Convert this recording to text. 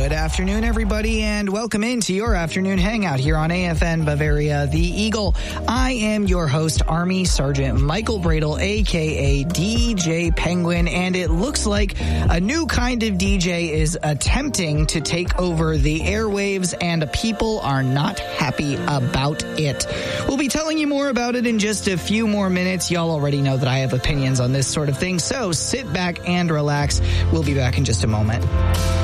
Good afternoon, everybody, and welcome into your afternoon hangout here on AFN Bavaria, The Eagle. I am your host, Army Sergeant Michael Bradle, a.k.a. DJ Penguin, and it looks like a new kind of DJ is attempting to take over the airwaves, and people are not happy about it. We'll be telling you more about it in just a few more minutes. Y'all already know that I have opinions on this sort of thing, so sit back and relax. We'll be back in just a moment.